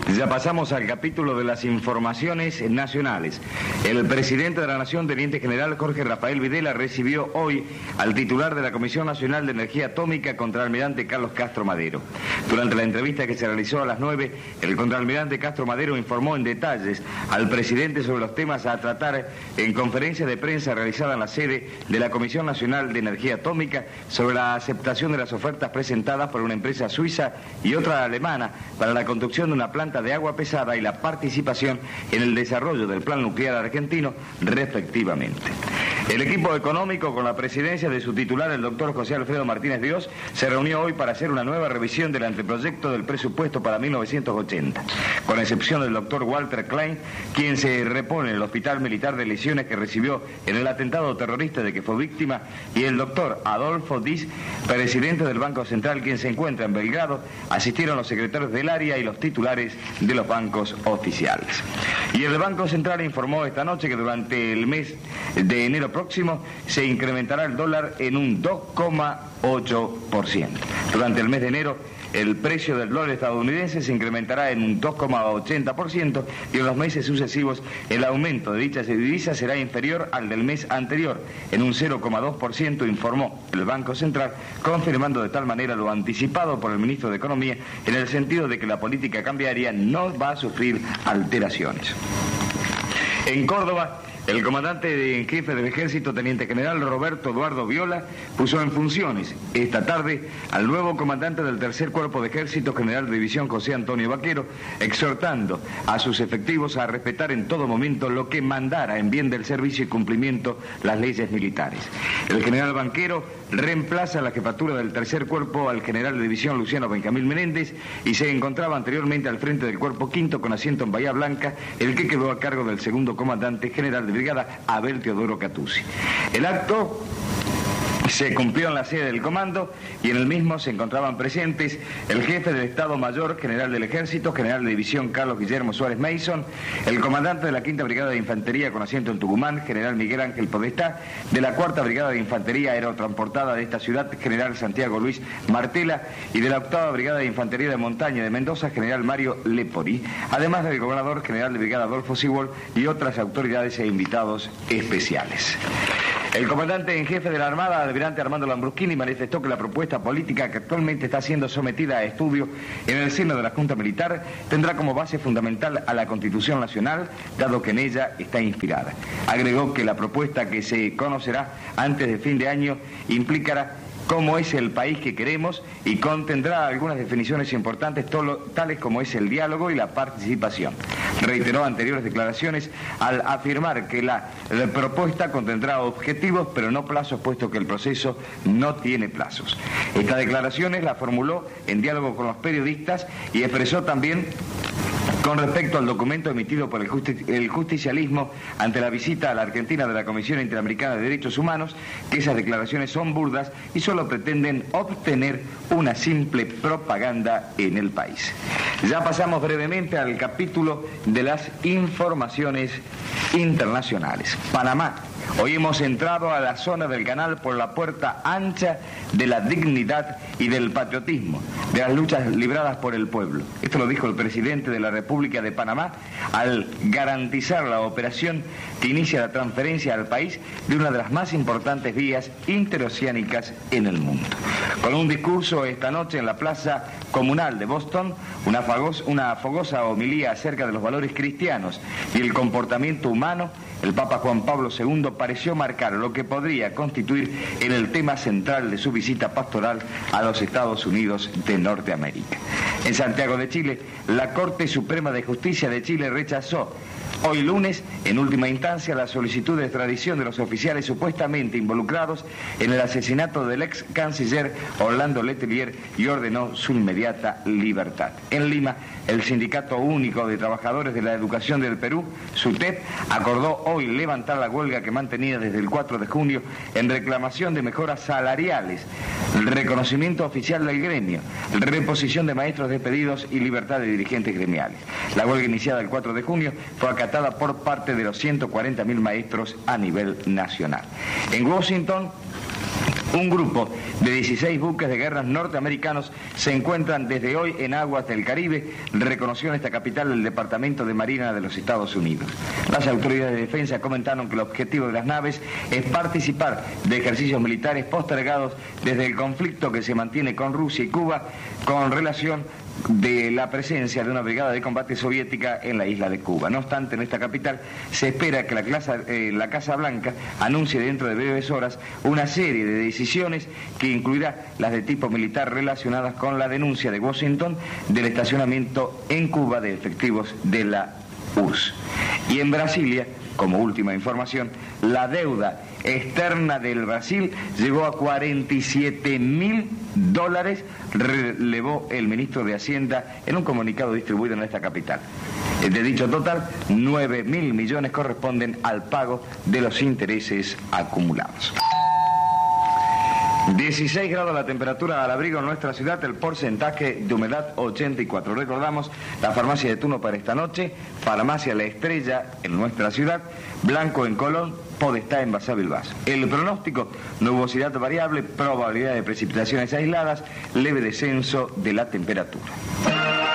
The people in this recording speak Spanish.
Ya pasamos al capítulo de las informaciones nacionales. El presidente de la Nación, teniente general Jorge Rafael Videla, recibió hoy al titular de la Comisión Nacional de Energía Atómica, contraalmirante Carlos Castro Madero. Durante la entrevista que se realizó a las 9, el contraalmirante Castro Madero informó en detalles al presidente sobre los temas a tratar en conferencia de prensa realizada en la sede de la Comisión Nacional de Energía Atómica sobre la aceptación de las ofertas presentadas por una empresa suiza y otra alemana para la construcción de una planta de agua pesada y la participación en el desarrollo del plan nuclear argentino, respectivamente. El equipo económico, con la presidencia de su titular, el doctor José Alfredo Martínez Dios, se reunió hoy para hacer una nueva revisión del anteproyecto del presupuesto para 1980, con excepción del doctor Walter Klein, quien se repone en el Hospital Militar de Lesiones que recibió en el atentado terrorista de que fue víctima, y el doctor Adolfo Diz, presidente del Banco Central, quien se encuentra en Belgrado. Asistieron los secretarios del área y los titulares de los bancos oficiales. Y el Banco Central informó esta noche que durante el mes de enero próximo se incrementará el dólar en un 2,8%. Durante el mes de enero el precio del dólar estadounidense se incrementará en un 2,80% y en los meses sucesivos el aumento de dichas divisas será inferior al del mes anterior, en un 0,2%, informó el Banco Central, confirmando de tal manera lo anticipado por el ministro de Economía, en el sentido de que la política cambiaria no va a sufrir alteraciones. En Córdoba, el comandante en jefe del Ejército, teniente general Roberto Eduardo Viola, puso en funciones esta tarde al nuevo comandante del Tercer Cuerpo de Ejército, general de división José Antonio Vaquero, exhortando a sus efectivos a respetar en todo momento lo que mandara en bien del servicio y cumplimiento las leyes militares. El general Vaquero reemplaza la jefatura del Tercer Cuerpo al general de división Luciano Benjamín Menéndez y se encontraba anteriormente al frente del Cuerpo Quinto con asiento en Bahía Blanca, el que quedó a cargo del segundo comandante general de brigada Abel Teodoro Catuzzi. El acto se cumplió en la sede del comando y en el mismo se encontraban presentes el jefe del Estado Mayor General del Ejército, general de división Carlos Guillermo Suárez Mason, el comandante de la Quinta Brigada de Infantería con asiento en Tucumán, general Miguel Ángel Podestá, de la Cuarta Brigada de Infantería Aerotransportada de esta ciudad, general Santiago Luis Martela, y de la Octava Brigada de Infantería de Montaña de Mendoza, general Mario Lepori, además del gobernador general de brigada Adolfo Sibol y otras autoridades e invitados especiales. El comandante en jefe de la Armada, almirante Armando Lambruschini, manifestó que la propuesta política que actualmente está siendo sometida a estudio en el seno de la Junta Militar tendrá como base fundamental a la Constitución Nacional, dado que en ella está inspirada. Agregó que la propuesta que se conocerá antes de fin de año implicará cómo es el país que queremos y contendrá algunas definiciones importantes tales como es el diálogo y la participación. Reiteró anteriores declaraciones al afirmar que la propuesta contendrá objetivos pero no plazos, puesto que el proceso no tiene plazos. Estas declaraciones las formuló en diálogo con los periodistas y expresó también con respecto al documento emitido por el justicialismo ante la visita a la Argentina de la Comisión Interamericana de Derechos Humanos, que esas declaraciones son burdas y solo pretenden obtener una simple propaganda en el país. Ya pasamos brevemente al capítulo de las informaciones internacionales. Panamá. Hoy hemos entrado a la zona del canal por la puerta ancha de la dignidad y del patriotismo, de las luchas libradas por el pueblo. Esto lo dijo el presidente de la República de Panamá al garantizar la operación que inicia la transferencia al país de una de las más importantes vías interoceánicas en el mundo. Con un discurso esta noche en la Plaza Comunal de Boston, una fogosa homilía acerca de los valores cristianos y el comportamiento humano, el Papa Juan Pablo II pareció marcar lo que podría constituir en el tema central de su visita pastoral a los Estados Unidos de Norteamérica. En Santiago de Chile, la Corte Suprema de Justicia de Chile rechazó hoy lunes, en última instancia, la solicitud de extradición de los oficiales supuestamente involucrados en el asesinato del ex canciller Orlando Letelier y ordenó su inmediata libertad. En Lima, el Sindicato Único de Trabajadores de la Educación del Perú, SUTEP, acordó hoy levantar la huelga que mantenía desde el 4 de junio en reclamación de mejoras salariales, el reconocimiento oficial del gremio, reposición de maestros despedidos y libertad de dirigentes gremiales. La huelga iniciada el 4 de junio fue acatada por parte de los 140.000 maestros a nivel nacional. En Washington, Un grupo de 16 buques de guerra norteamericanos se encuentran desde hoy en aguas del Caribe, reconoció en esta capital el Departamento de Marina de los Estados Unidos. Las autoridades de defensa comentaron que el objetivo de las naves es participar de ejercicios militares postergados desde el conflicto que se mantiene con Rusia y Cuba con relación de la presencia de una brigada de combate soviética en la isla de Cuba. No obstante, en esta capital se espera que la Casa Blanca anuncie dentro de breves horas una serie de decisiones que incluirá las de tipo militar relacionadas con la denuncia de Washington del estacionamiento en Cuba de efectivos de la URSS. Y en Brasilia, como última información, la deuda externa del Brasil llegó a $47.000, relevó el ministro de Hacienda en un comunicado distribuido en esta capital. De dicho total, 9.000 millones corresponden al pago de los intereses acumulados. 16 grados la temperatura al abrigo en nuestra ciudad, el porcentaje de humedad 84. Recordamos la farmacia de turno para esta noche: Farmacia La Estrella en nuestra ciudad, Blanco en Colón, Podestá en Bazá Bilbás. El pronóstico: nubosidad variable, probabilidad de precipitaciones aisladas, leve descenso de la temperatura.